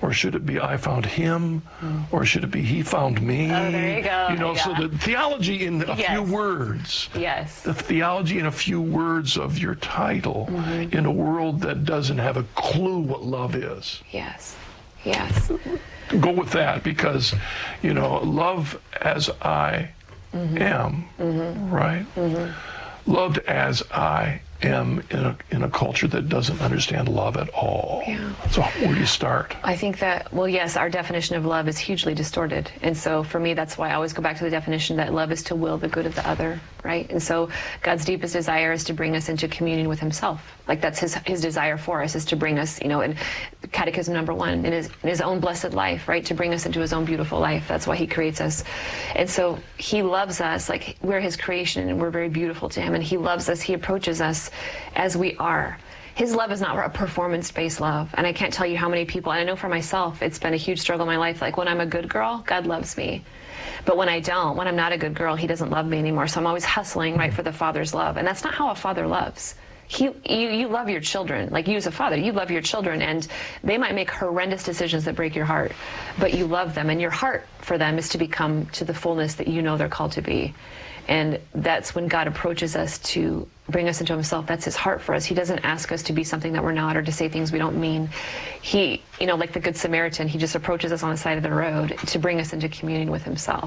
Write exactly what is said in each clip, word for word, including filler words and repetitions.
Or should it be I found him? Mm. Or should it be he found me? Oh, there you go. You know, yeah. so the theology in a yes. few words. Yes. The theology in a few words of your title mm-hmm. in a world that doesn't have a clue what love is. Yes. Yes. Go with that, because, you know, love as I mm-hmm. am, mm-hmm. right? Mm-hmm. Loved as I am in a, in a culture that doesn't understand love at all. Yeah. So where do you start? I think that, well, yes, our definition of love is hugely distorted. And so for me, that's why I always go back to the definition that love is to will the good of the other, right? And so God's deepest desire is to bring us into communion with himself. Like that's his his desire for us, is to bring us, you know, in Catechism number one, in his, in his own blessed life, right? To bring us into his own beautiful life. That's why he creates us. And so he loves us, like we're his creation and we're very beautiful to him. And he loves us, he approaches us as we are. His love is not a performance-based love. And I can't tell you how many people, and I know for myself, it's been a huge struggle in my life. Like when I'm a good girl, God loves me. But when I don't, when I'm not a good girl, he doesn't love me anymore. So I'm always hustling, right, for the Father's love. And that's not how a father loves. He, you, you love your children. Like you as a father, you love your children, and they might make horrendous decisions that break your heart, but you love them, and your heart for them is to become to the fullness that you know they're called to be. And that's when God approaches us to bring us into himself. That's his heart for us. He doesn't ask us to be something that we're not or to say things we don't mean. He, you know, like the Good Samaritan, he just approaches us on the side of the road to bring us into communion with himself.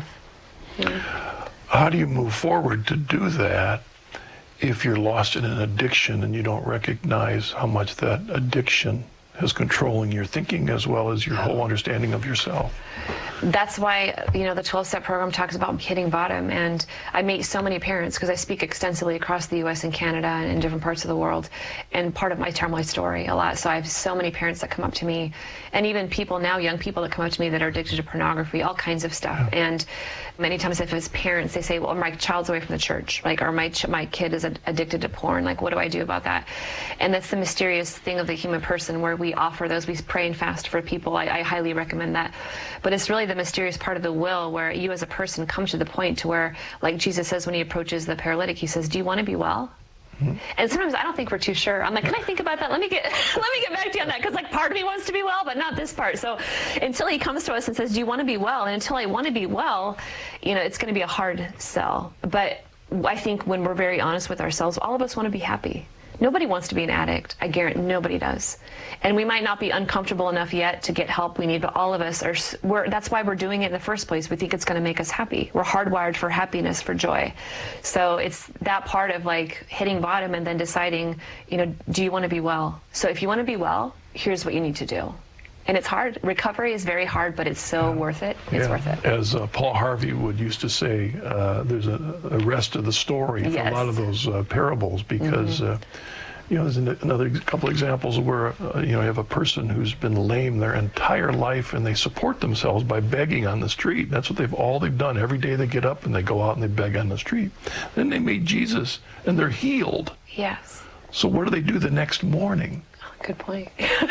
Yeah. How do you move forward to do that if you're lost in an addiction and you don't recognize how much that addiction is controlling your thinking as well as your whole understanding of yourself? That's why, you know, the twelve-step program talks about hitting bottom. And I meet so many parents because I speak extensively across the U S and Canada and in different parts of the world. And part of my tell my story a lot. So I have so many parents that come up to me, and even people now, young people that come up to me that are addicted to pornography, all kinds of stuff. Yeah. And many times if it's parents, they say, well, my child's away from the church, like, or my, ch my kid is ad addicted to porn. Like, what do I do about that? And that's the mysterious thing of the human person, where we offer those, we pray and fast for people. I, I highly recommend that. But it's really the mysterious part of the will, where you as a person come to the point to where, like Jesus says when he approaches the paralytic, he says, do you want to be well? Mm-hmm. And sometimes I don't think we're too sure. I'm like, can I think about that? Let me get let me get back to you on that, because like part of me wants to be well, but not this part. So until he comes to us and says, do you want to be well? And until I want to be well, you know, it's going to be a hard sell. But I think when we're very honest with ourselves, all of us want to be happy. Nobody wants to be an addict. I guarantee nobody does. And we might not be uncomfortable enough yet to get help we need, but all of us are, we're, that's why we're doing it in the first place. We think it's going to make us happy. We're hardwired for happiness, for joy. So it's that part of like hitting bottom and then deciding, you know, do you want to be well? So if you want to be well, here's what you need to do. And it's hard. Recovery is very hard, but it's so yeah. worth it. It's yeah. worth it. As uh, Paul Harvey would used to say, uh, there's a, a rest of the story for yes. a lot of those uh, parables, because mm-hmm. uh, you know, there's an, another couple examples where uh, you know, you have a person who's been lame their entire life, and they support themselves by begging on the street. That's what they've all they've done. Every day they get up and they go out and they beg on the street. Then they meet Jesus and they're healed. Yes. So what do they do the next morning? Good point.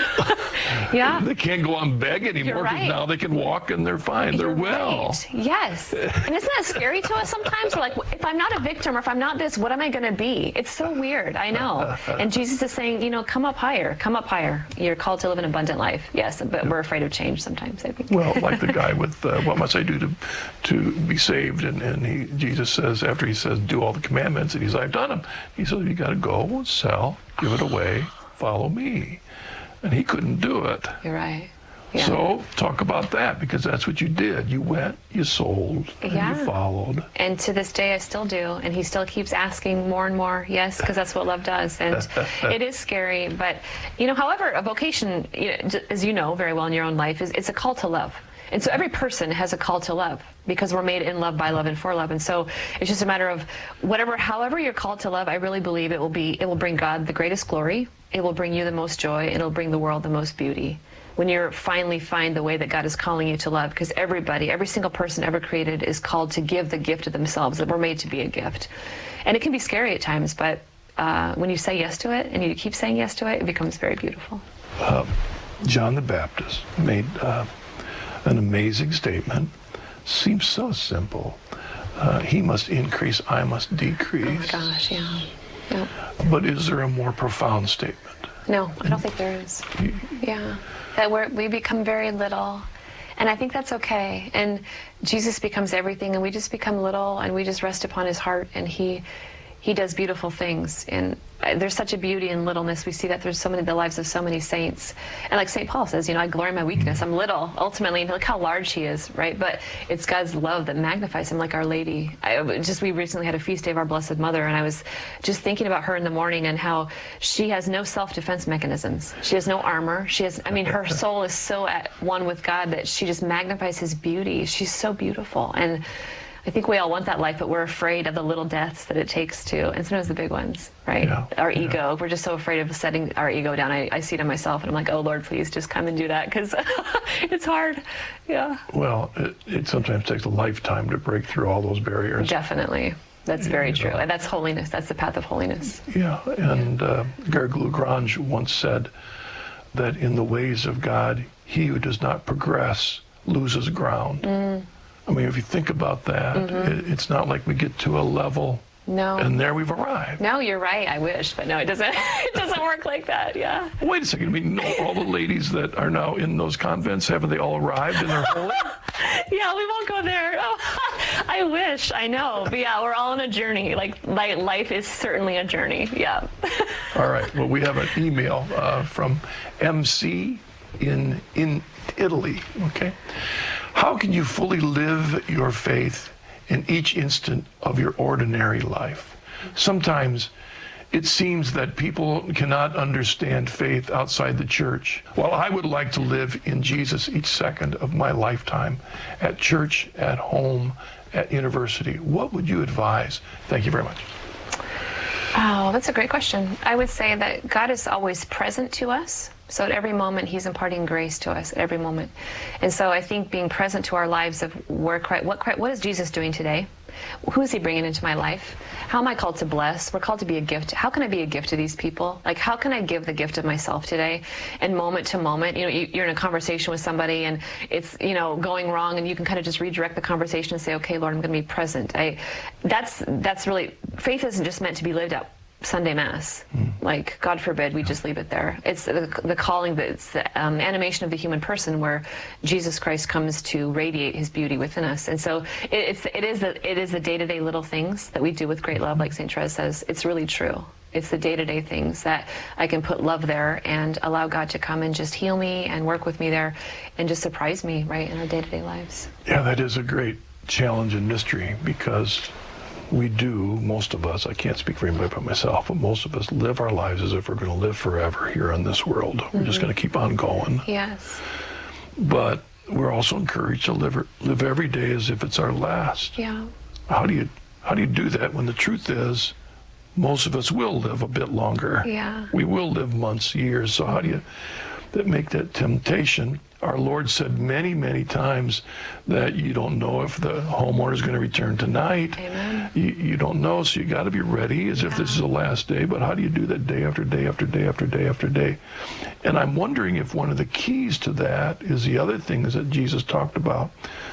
Yeah. They can't go on beg anymore, because right. now they can walk and they're fine. You're they're well. Right. Yes. And isn't that scary to us sometimes? We're like, if I'm not a victim, or if I'm not this, what am I going to be? It's so weird. I know. And Jesus is saying, you know, come up higher. Come up higher. You're called to live an abundant life. Yes, but we're afraid of change sometimes, I think. Well, like the guy with, uh, what must I do to to be saved? And, and he, Jesus says, after he says, do all the commandments, and he's like, I've done them. He says, you got to go, sell, give it away, follow me. And he couldn't do it. You're right. Yeah. So talk about that, because that's what you did. You went, you sold, and yeah. you followed. And to this day I still do, and he still keeps asking more and more. Yes, because that's what love does. And it is scary, but you know, however, a vocation, you know, as you know very well in your own life, is it's a call to love. And so every person has a call to love, because we're made in love, by love, and for love. And so it's just a matter of whatever, however you're called to love, I really believe it will be, it will bring God the greatest glory. It will bring you the most joy, and it'll bring the world the most beauty. When you finally find the way that God is calling you to love, because everybody, every single person ever created is called to give the gift of themselves, that we're made to be a gift. And it can be scary at times, but uh, when you say yes to it, and you keep saying yes to it, it becomes very beautiful. Uh, John the Baptist made uh, an amazing statement. Seems so simple. Uh, he must increase, I must decrease. Oh my gosh, yeah. Yep. But is there a more profound statement? No, I don't think there is. Yeah, that we're, we become very little, and I think that's okay. And Jesus becomes everything, and we just become little, and we just rest upon his heart, and he he does beautiful things. And there's such a beauty in littleness. We see that there's so many the lives of so many saints. And like Saint Paul says, you know, I glory in my weakness. I'm little, ultimately, and look how large he is, right? But it's God's love that magnifies him, like Our Lady. I just we recently had a feast day of our Blessed Mother, and I was just thinking about her in the morning and how she has no self-defense mechanisms. She has no armor. She has, I mean, her soul is so at one with God that she just magnifies his beauty. She's so beautiful. And I think we all want that life, but we're afraid of the little deaths that it takes to, and sometimes the big ones, right? Yeah, our yeah. ego, we're just so afraid of setting our ego down. I, I see it in myself, and I'm like, oh, Lord, please just come and do that, because it's hard. Yeah. Well, it, it sometimes takes a lifetime to break through all those barriers. Definitely. That's very You true. know. And that's holiness. That's the path of holiness. Yeah, and uh, Gargles-Lagrange once said that in the ways of God, he who does not progress loses ground. Mm. I mean, if you think about that, Mm-hmm. it, it's not like we get to a level No. and there we've arrived. No, you're right. I wish, but no, it doesn't. It doesn't work like that. Yeah. Wait a second. I mean, no, all the ladies that are now in those convents, haven't they all arrived and they're holy? Yeah, we won't go there. Oh, I wish. I know. But yeah, we're all on a journey. Like, like life is certainly a journey. Yeah. All right. Well, we have an email uh, from M C in in Italy. Okay. How can you fully live your faith in each instant of your ordinary life? Sometimes it seems that people cannot understand faith outside the church. While I would like to live in Jesus each second of my lifetime, at church, at home, at university, what would you advise? Thank you very much. Oh, that's a great question. I would say that God is always present to us. So at every moment, he's imparting grace to us at every moment. And so I think being present to our lives of where, what, what is Jesus doing today? Who is he bringing into my life? How am I called to bless? We're called to be a gift. How can I be a gift to these people? Like, how can I give the gift of myself today? And moment to moment, you know, you, you're in a conversation with somebody and it's, you know, going wrong, and you can kind of just redirect the conversation and say, okay, Lord, I'm going to be present. I, that's, that's really, faith isn't just meant to be lived out Sunday Mass. Mm. Like, God forbid we just leave it there. It's the, the calling, that it's the um, animation of the human person where Jesus Christ comes to radiate his beauty within us. And so it, it's, it is the, it is the day-to-day little things that we do with great love, like Saint Therese says. It's really true. It's the day-to-day things that I can put love there and allow God to come and just heal me and work with me there and just surprise me, right, in our day-to-day lives. Yeah, that is a great challenge and mystery, because we do, most of us, I can't speak for anybody but myself, but most of us live our lives as if we're going to live forever here on this world. Mm-hmm. We're just going to keep on going. Yes. But we're also encouraged to live live every day as if it's our last. Yeah. How do you how do you do that when the truth is most of us will live a bit longer? Yeah. We will live months, years. So how do you that make that temptation? Our Lord said many, many times that you don't know if the homeowner is going to return tonight. Amen. You, you don't know, so you got to be ready as yeah. if this is the last day. But how do you do that day after day after day after day after day? And I'm wondering if one of the keys to that is the other things that Jesus talked about,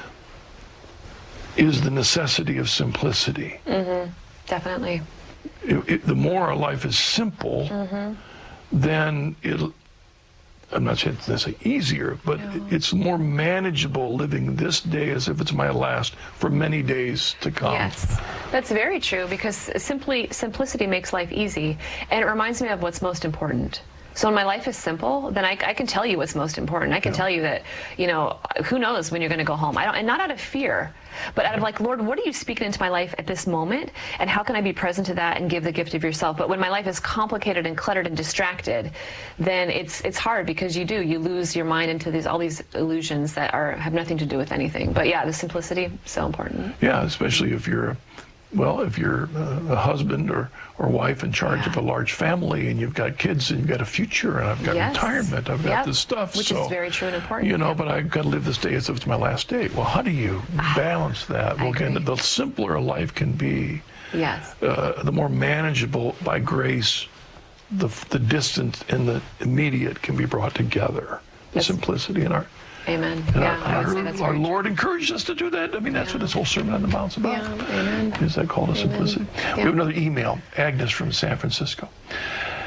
is the necessity of simplicity. Mm-hmm. Definitely. It, it, the more our life is simple, mm-hmm. then it'll, I'm not saying it's necessarily easier, but no. it's more manageable living this day as if it's my last for many days to come. Yes, that's very true, because simply simplicity makes life easy, and it reminds me of what's most important. So when my life is simple, then I, I can tell you what's most important. I can yeah. tell you that, you know, who knows when you're going to go home. I don't, and not out of fear, but out of like, Lord, what are you speaking into my life at this moment? And how can I be present to that and give the gift of yourself? But when my life is complicated and cluttered and distracted, then it's it's hard, because you do. You lose your mind into these all these illusions that are have nothing to do with anything. But yeah, the simplicity, so important. Yeah, especially if you're Well, if you're a husband or, or wife in charge yeah. of a large family, and you've got kids and you've got a future, and I've got yes. retirement, I've got yep. this stuff. Which so, is very true and important. You know, yep. but I've got to live this day as if it's my last day. Well, how do you balance that? Well, again, the simpler a life can be, yes. uh, the more manageable by grace, the, the distant and the immediate can be brought together. The That's, simplicity in our... Amen. And yeah, our, I would say that's our very Lord true. encouraged us to do that. I mean, that's yeah. what this whole Sermon on the Mount's about. Yeah, amen. Is that called a amen. simplicity? Yeah. We have another email, Agnes from San Francisco.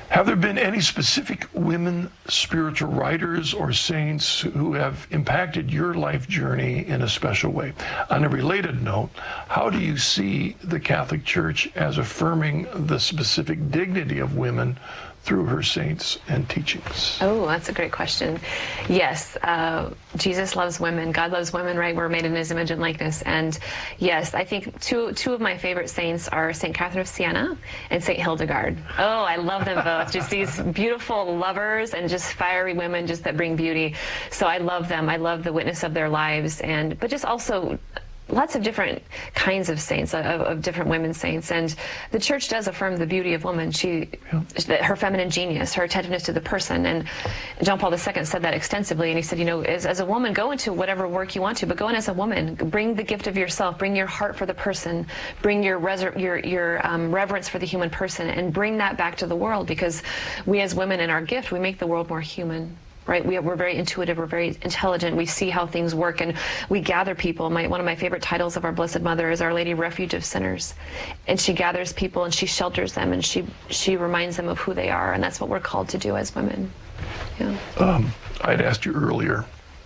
Have there been any specific women spiritual writers or saints who have impacted your life journey in a special way? On a related note, how do you see the Catholic Church as affirming the specific dignity of women through her saints and teachings? Oh, that's a great question. Yes, uh, Jesus loves women. God loves women, right? We're made in his image and likeness. And yes, I think two two of my favorite saints are Saint Catherine of Siena and Saint Hildegard. Oh, I love them both. Just these beautiful lovers and just fiery women just that bring beauty. So I love them. I love the witness of their lives. And but just also lots of different kinds of saints, of, of different women saints. And the church does affirm the beauty of woman. She, yeah. her feminine genius, her attentiveness to the person. And John Paul the Second said that extensively. And he said, you know, as, as a woman, go into whatever work you want to, but go in as a woman. Bring the gift of yourself. Bring your heart for the person. Bring your, reser- your, your um, reverence for the human person. And bring that back to the world, because we as women in our gift, we make the world more human. Right, we, we're very intuitive, we're very intelligent, we see how things work, and we gather people. My, one of my favorite titles of our Blessed Mother is Our Lady Refuge of Sinners. And she gathers people and she shelters them and she, she reminds them of who they are, and that's what we're called to do as women. Yeah. Um, I'd asked you earlier,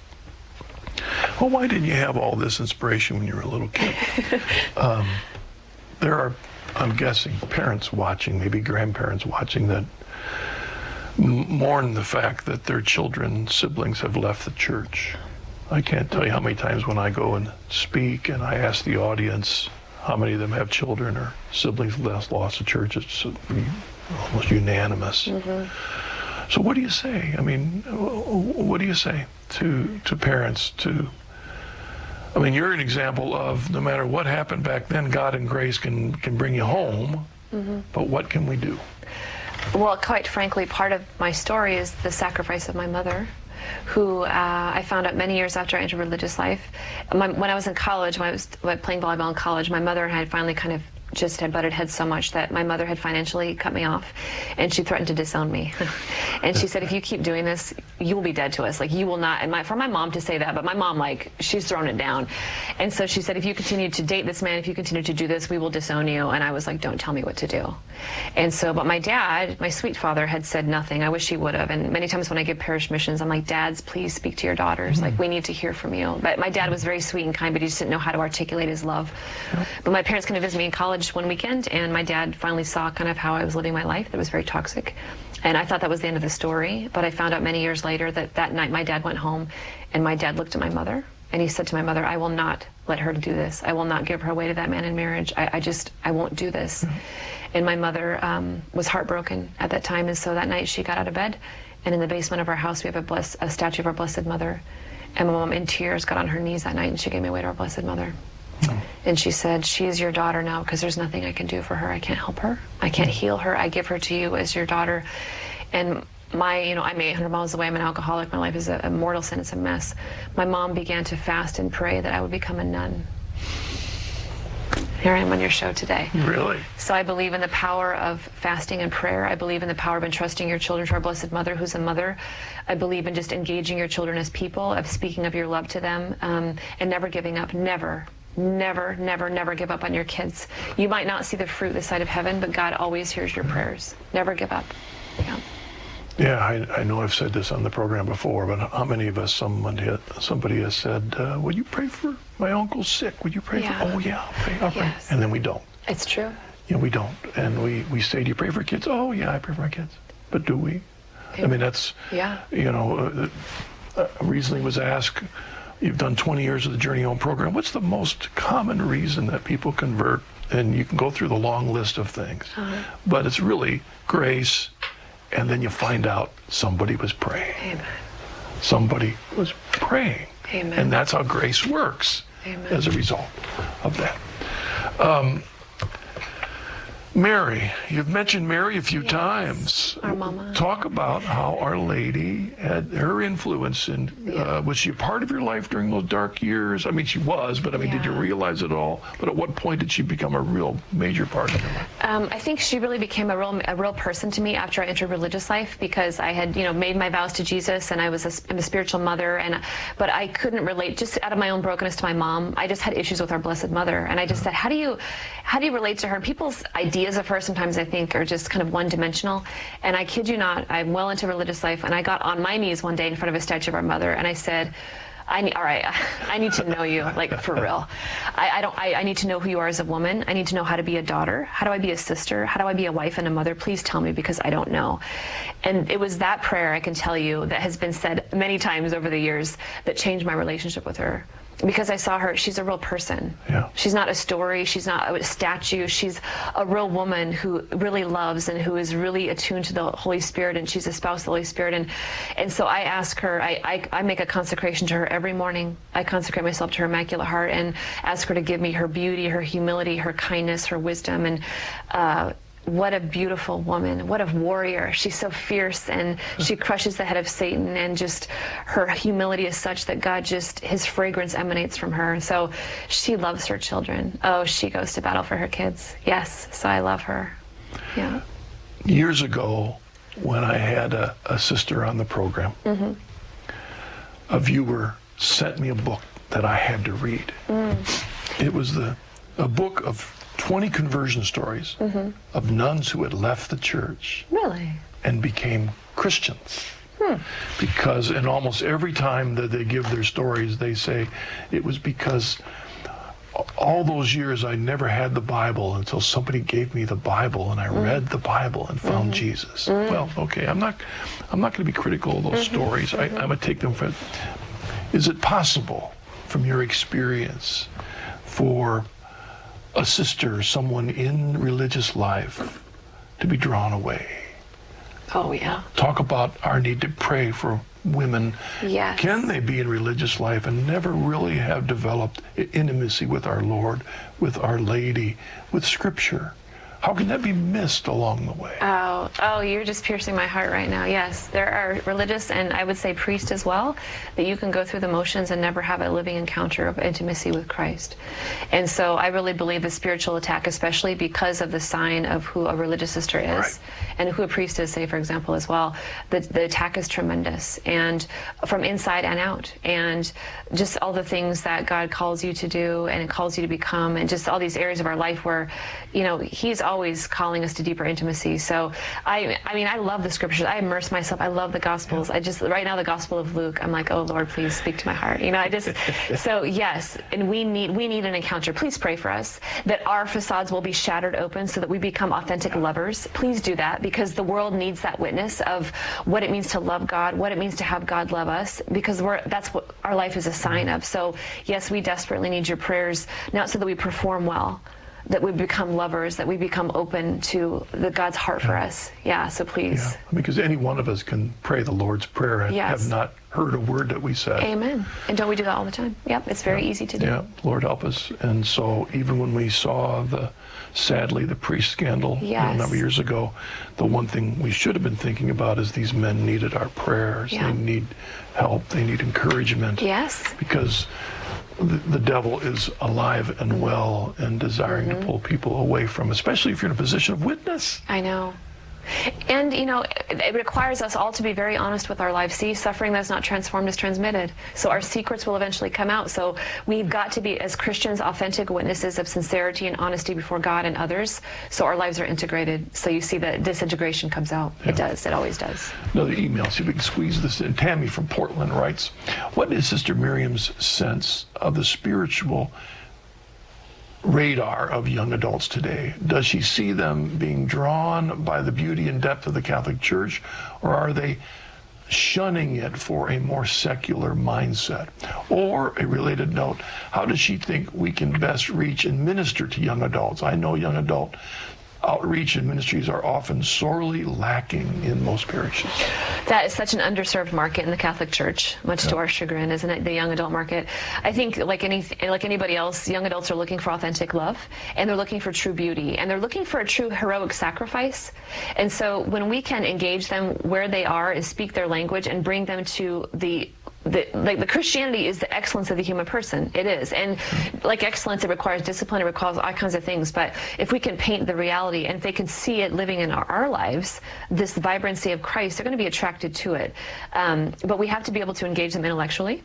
well, why didn't you have all this inspiration when you were a little kid? um, there are, I'm guessing, parents watching, maybe grandparents watching, that mourn the fact that their children, siblings have left the church. I can't tell you how many times when I go and speak and I ask the audience how many of them have children or siblings lost, lost the church, it's almost unanimous. Mm-hmm. So what do you say? I mean, what do you say to to parents? To, I mean, you're an example of no matter what happened back then, God and grace can, can bring you home, mm-hmm. but what can we do? Well, quite frankly, part of my story is the sacrifice of my mother, who uh, I found out many years after I entered religious life. My, when I was in college, when I was playing volleyball in college, my mother and I had finally kind of just had butted heads so much that my mother had financially cut me off, and she threatened to disown me. And she said, if you keep doing this, you will be dead to us. Like, you will not. And my, for my mom to say that, but my mom, like, she's thrown it down. And so she said, if you continue to date this man, if you continue to do this, we will disown you. And I was like, don't tell me what to do. And so, but my dad, my sweet father, had said nothing. I wish he would have. And many times when I give parish missions, I'm like, dads, please speak to your daughters. Mm-hmm. Like, we need to hear from you. But my dad was very sweet and kind, but he just didn't know how to articulate his love. Yep. But my parents came to visit me in college one weekend, and my dad finally saw kind of how I was living my life that was very toxic. And I thought that was the end of the story, but I found out many years later that that night my dad went home, and my dad looked at my mother, and he said to my mother, I will not let her do this. I will not give her away to that man in marriage. I, I just, I won't do this. Mm-hmm. And my mother um, was heartbroken at that time, and so that night she got out of bed, and in the basement of our house we have a, bless, a statue of our Blessed Mother, and my mom in tears got on her knees that night and she gave me away to our Blessed Mother. And she said, she is your daughter now, because there's nothing I can do for her. I can't help her. I can't heal her. I give her to you as your daughter. And my, you know, I'm eight hundred miles away. I'm an alcoholic. My life is a, a mortal sin. It's a mess. My mom began to fast and pray that I would become a nun. Here I am on your show today. Really? So I believe in the power of fasting and prayer. I believe in the power of entrusting your children to our Blessed Mother, who's a mother. I believe in just engaging your children as people, of speaking of your love to them, um, and never giving up. Never. Never, never, never give up on your kids. You might not see the fruit this side of heaven, but God always hears your prayers. Never give up. Yeah. Yeah, I, I know I've said this on the program before, but how many of us, somebody, somebody has said, uh, would you pray for my uncle's sick? Would you pray yeah. for, oh yeah, I'll pray, I'll pray. Yes. And then we don't. It's true. You know, we don't. And we, we say, do you pray for kids? Oh yeah, I pray for my kids. But do we? Yeah. I mean, that's, yeah. you know, uh, uh, recently was asked, you've done twenty years of the Journey Home program. What's the most common reason that people convert? And you can go through the long list of things. Uh-huh. But it's really grace, and then you find out somebody was praying. Amen. Somebody was praying. Amen. And that's how grace works. Amen. As a result of that. Um, Mary, you've mentioned Mary a few yes, times. Our mama. Talk about how Our Lady had her influence, and yeah. uh, was she a part of your life during those dark years? I mean, she was, but I mean, yeah. did you realize it all? But at what point did she become a real major part of your life? Um, I think she really became a real, a real person to me after I entered religious life, because I had, you know, made my vows to Jesus, and I was a, I'm a spiritual mother, and but I couldn't relate, just out of my own brokenness, to my mom. I just had issues with our Blessed Mother, and I just said, how do you, how do you relate to her? People's idea ideas of her sometimes I think are just kind of one-dimensional. And I kid you not, I'm well into religious life, and I got on my knees one day in front of a statue of our mother, and I said, I need, all right, I need to know you, like, for real. I, I don't. I, I need to know who you are as a woman. I need to know how to be a daughter. How do I be a sister? How do I be a wife and a mother? Please tell me, because I don't know. And it was that prayer, I can tell you, that has been said many times over the years that changed my relationship with her. Because I saw her, she's a real person. Yeah. She's not a story, she's not a statue, she's a real woman who really loves and who is really attuned to the Holy Spirit, and she's a spouse of the Holy Spirit. And and so I ask her, I, I, I make a consecration to her every morning. I consecrate myself to her Immaculate Heart and ask her to give me her beauty, her humility, her kindness, her wisdom. And uh, what a beautiful woman, what a warrior. She's so fierce, and she crushes the head of Satan, and just her humility is such that God just, his fragrance emanates from her. So she loves her children. Oh, she goes to battle for her kids. Yes, so I love her. Yeah. Years ago, when I had a, a sister on the program, mm-hmm. a viewer sent me a book that I had to read. Mm. It was the a book of twenty conversion stories mm-hmm. of nuns who had left the church. Really? And became Christians. Hmm. Because in almost every time that they give their stories, they say it was because all those years I never had the Bible until somebody gave me the Bible, and I mm. read the Bible and found mm-hmm. Jesus. Mm. Well, okay, I'm not I'm not going to be critical of those mm-hmm. stories. Mm-hmm. I, I'm going to take them for. Is it possible, from your experience, for a sister, someone in religious life, to be drawn away? Oh, yeah. Talk about our need to pray for women. Yes. Can they be in religious life and never really have developed intimacy with our Lord, with Our Lady, with Scripture? How can that be missed along the way? Oh, oh, you're just piercing my heart right now. Yes, there are religious, and I would say priest as well, that you can go through the motions and never have a living encounter of intimacy with Christ. And so I really believe the spiritual attack, especially because of the sign of who a religious sister is, right. and who a priest is, say, for example, as well, the, the attack is tremendous, and from inside and out, and just all the things that God calls you to do and calls you to become, and just all these areas of our life where, you know, he's always calling us to deeper intimacy. So I I mean, I love the Scriptures. I immerse myself. I love the Gospels. I just, right now, the Gospel of Luke, I'm like, oh Lord, please speak to my heart. You know, I just, so yes, and we need we need an encounter. Please pray for us that our facades will be shattered open so that we become authentic lovers. Please do that, because the world needs that witness of what it means to love God, what it means to have God love us, because we're that's what our life is a sign of. So yes, we desperately need your prayers, not so that we perform well, that we become lovers, that we become open to the God's heart yeah. for us. Yeah, so please. Yeah, because any one of us can pray the Lord's Prayer and yes. have not heard a word that we said. Amen. And don't we do that all the time? Yep, it's very yeah. easy to do. Yeah, Lord help us. And so even when we saw the, sadly, the priest scandal yes. you know, a number of years ago, the one thing we should have been thinking about is these men needed our prayers. Yeah. They need help. They need encouragement. Yes. Because the, the devil is alive and well and desiring mm-hmm. to pull people away from, especially if you're in a position of witness. I know. And, you know, it, it requires us all to be very honest with our lives. See, suffering that's not transformed is transmitted. So our secrets will eventually come out. So we've got to be, as Christians, authentic witnesses of sincerity and honesty before God and others, so our lives are integrated. So you see that disintegration comes out. Yeah. It does. It always does. Another email, see if we can squeeze this in. Tammy from Portland writes, what is Sister Miriam's sense of the spiritual radar of young adults today? Does she see them being drawn by the beauty and depth of the Catholic Church, or are they shunning it for a more secular mindset? Or, a related note, how does she think we can best reach and minister to young adults? I know young adult outreach and ministries are often sorely lacking in most parishes. That is such an underserved market in the Catholic Church, much yeah. to our chagrin, isn't it? The young adult market. I think, like any like anybody else, young adults are looking for authentic love, and they're looking for true beauty, and they're looking for a true heroic sacrifice. And so when we can engage them where they are and speak their language and bring them to the The, like the Christianity is the excellence of the human person. It is. And like excellence, it requires discipline, it requires all kinds of things. But if we can paint the reality, and if they can see it living in our, our lives, this vibrancy of Christ, they're going to be attracted to it. Um, but we have to be able to engage them intellectually.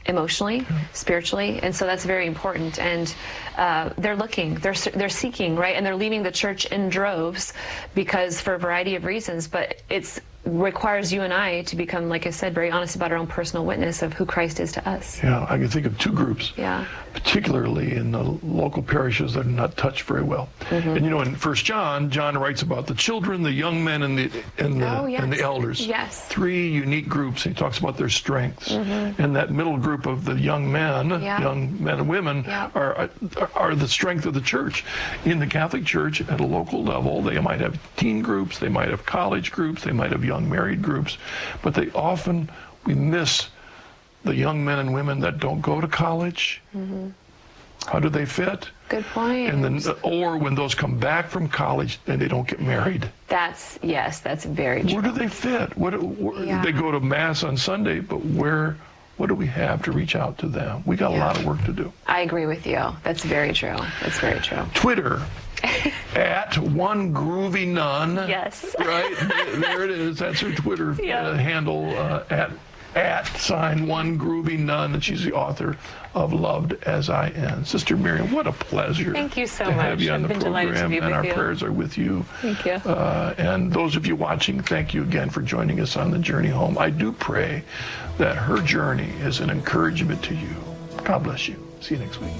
emotionally, spiritually, and so that's very important. And uh, they're looking, they're they're seeking, right, and they're leaving the church in droves because for a variety of reasons. But it's requires you and I to become, like I said, very honest about our own personal witness of who Christ is to us. Yeah, I can think of two groups, yeah. particularly in the local parishes that are not touched very well. Mm-hmm. And you know, in First John, John writes about the children, the young men, and the and the, oh, yes. and the elders. Yes. Three unique groups. He talks about their strengths. Mm-hmm. And that middle group of the young men, yeah. young men and women, yeah. are are the strength of the church. In the Catholic Church, at a local level, they might have teen groups, they might have college groups, they might have young married groups. But they often, we miss the young men and women that don't go to college. Mm-hmm. How do they fit? Good point. And then, or when those come back from college, then they don't get married. That's, yes, that's very true. Where do they fit? What, where, yeah. They go to Mass on Sunday, but where, what do we have to reach out to them? We got yeah. a lot of work to do. I agree with you. That's very true. That's very true. Twitter. At one groovy nun. Yes. Right? There it is. That's her Twitter yeah. uh, handle. Uh, at at sign one groovy nun, and she's the author of Loved as I Am. Sister Miriam, what a pleasure. Thank you so to much. have you on I've the been program, delighted to be and with our you. prayers are with you. Thank you. Uh, and those of you watching, thank you again for joining us on the journey home. I do pray that her journey is an encouragement to you. God bless you. See you next week.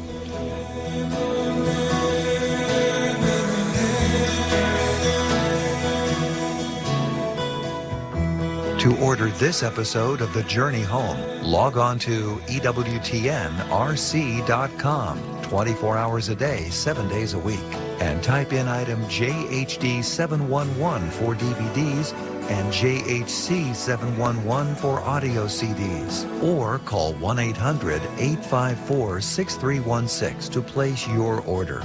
To order this episode of The Journey Home, log on to E W T N R C dot com twenty-four hours a day, seven days a week, and type in item J H D seven one one for D V Ds and J H C seven one one for audio C Ds, or call one eight hundred, eight five four, six three one six to place your order.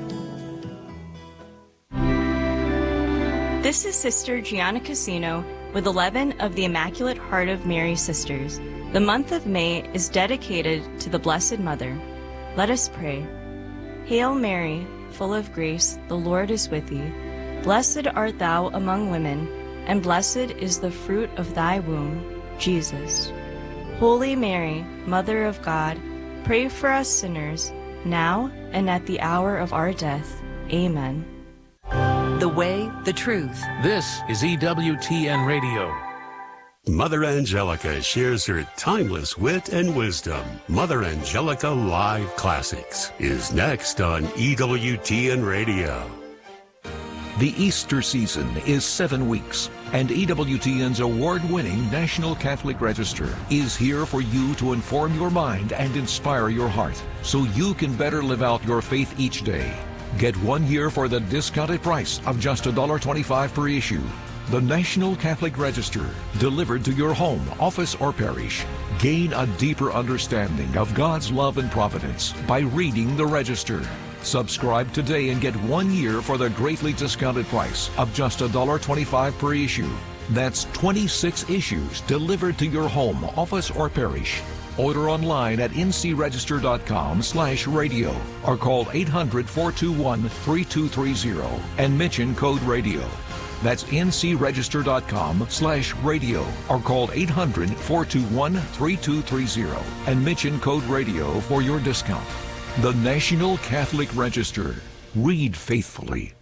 This is Sister Gianna Casino with eleven of the Immaculate Heart of Mary Sisters. The month of May is dedicated to the Blessed Mother. Let us pray. Hail Mary, full of grace, the Lord is with thee. Blessed art thou among women, and blessed is the fruit of thy womb, Jesus. Holy Mary, Mother of God, pray for us sinners, now and at the hour of our death. Amen. The way, the truth. This is E W T N Radio. Mother Angelica shares her timeless wit and wisdom. Mother Angelica Live Classics is next on E W T N Radio. The Easter season is seven weeks, and E W T N's award-winning National Catholic Register is here for you to inform your mind and inspire your heart, so you can better live out your faith each day. Get one year for the discounted price of just one dollar twenty-five per issue. The National Catholic Register, delivered to your home, office, or parish. Gain a deeper understanding of God's love and providence by reading the Register. Subscribe today and get one year for the greatly discounted price of just one dollar twenty-five per issue. That's twenty-six issues delivered to your home, office, or parish. Order online at N C register dot com slash radio or call eight hundred, four two one, three two three zero and mention code radio. That's N C register dot com slash radio or call eight hundred, four two one, three two three zero and mention code radio for your discount. The National Catholic Register. Read faithfully.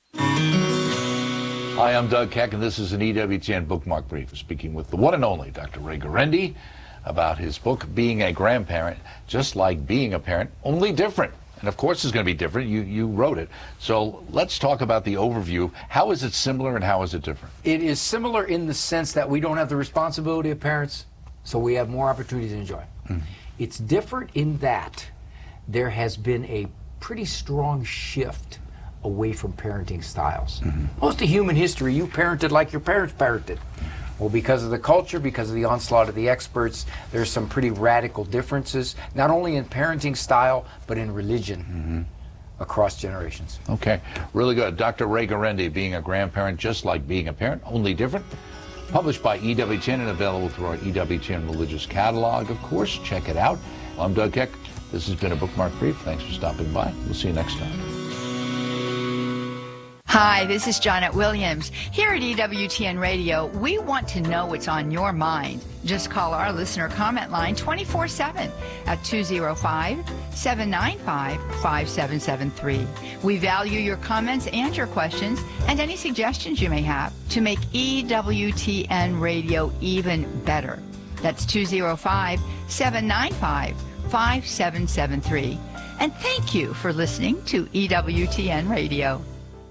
Hi, I'm Doug Keck, and this is an E W T N Bookmark Brief, speaking with the one and only Doctor Ray Guarendi about his book, Being a Grandparent, Just Like Being a Parent, Only Different. And of course it's going to be different. You, you wrote it. So let's talk about the overview. How is it similar and how is it different? It is similar in the sense that we don't have the responsibility of parents, so we have more opportunities to enjoy. Mm. It's different in that there has been a pretty strong shift away from parenting styles. Mm-hmm. Most of human history, you parented like your parents parented. Well, because of the culture, because of the onslaught of the experts, there's some pretty radical differences, not only in parenting style, but in religion mm-hmm. across generations. Okay, really good. Doctor Ray Guarendi, Being a Grandparent, Just Like Being a Parent, Only Different. Published by E W T N and available through our E W T N Religious Catalog, of course. Check it out. I'm Doug Keck. This has been a Bookmark Brief. Thanks for stopping by. We'll see you next time. Hi, this is Janet Williams. Here at E W T N Radio, we want to know what's on your mind. Just call our listener comment line twenty-four seven at two oh five, seven nine five, five seven seven three. We value your comments and your questions and any suggestions you may have to make E W T N Radio even better. That's two oh five, seven nine five, five seven seven three. And thank you for listening to E W T N Radio.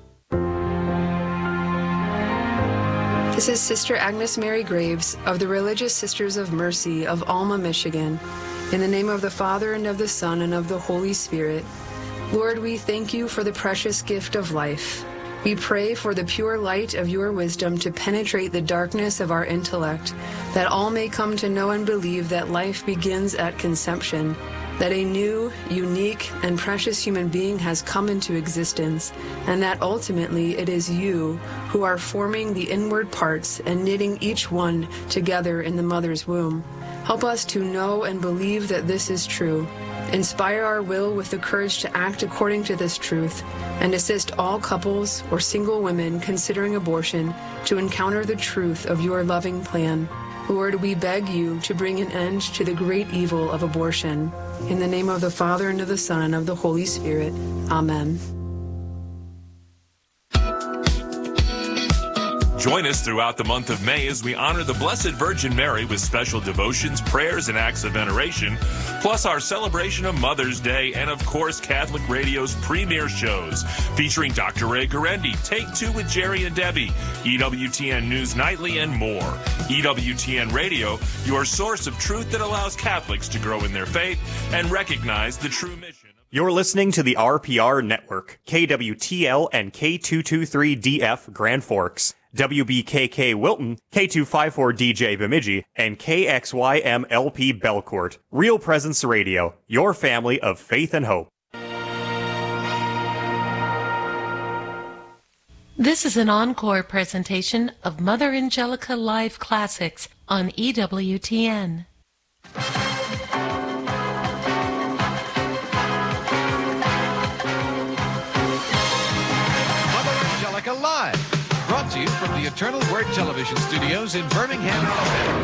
This is Sister Agnes Mary Graves of the Religious Sisters of Mercy of Alma, Michigan. In the name of the Father, and of the Son, and of the Holy Spirit. Lord, we thank you for the precious gift of life. We pray for the pure light of your wisdom to penetrate the darkness of our intellect, that all may come to know and believe that life begins at conception, that a new, unique, and precious human being has come into existence, and that ultimately it is you who are forming the inward parts and knitting each one together in the mother's womb. Help us to know and believe that this is true. Inspire our will with the courage to act according to this truth, and assist all couples or single women considering abortion to encounter the truth of your loving plan. Lord, we beg you to bring an end to the great evil of abortion. In the name of the Father, and of the Son, and of the Holy Spirit. Amen. Join us throughout the month of May as we honor the Blessed Virgin Mary with special devotions, prayers, and acts of veneration, plus our celebration of Mother's Day, and of course Catholic Radio's premier shows featuring Doctor Ray Guarendi, Take Two with Jerry and Debbie, E W T N News Nightly, and more. E W T N Radio, your source of truth that allows Catholics to grow in their faith and recognize the true mission. You're listening to the R P R Network, K W T L and K two twenty-three D F Grand Forks, W B K K Wilton, K two fifty-four D J Bemidji, and K X Y M L P Belcourt. Real Presence Radio, your family of faith and hope. This is an encore presentation of Mother Angelica Live Classics on E W T N. Live, brought to you from the Eternal Word Television Studios in Birmingham, Alabama.